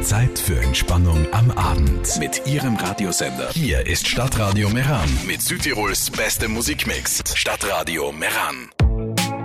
Zeit für Entspannung am Abend. Mit Ihrem Radiosender. Hier ist Stadtradio Meran mit Südtirols beste Musikmix. Stadtradio Meran.